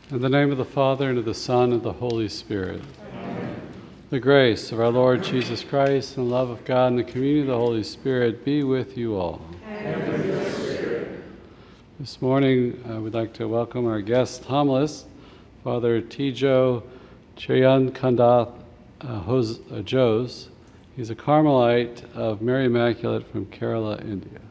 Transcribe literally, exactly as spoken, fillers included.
In the name of the Father, and of the Son, and of the Holy Spirit. Amen. The grace of our Lord Jesus Christ, and the love of God, and the communion of the Holy Spirit be with you all. And with your spirit. This morning, uh, we'd like to welcome our guest homilist, Father Tejo Chiryankandath uh, Hos- uh, Jose. He's a Carmelite of Mary Immaculate from Kerala, India.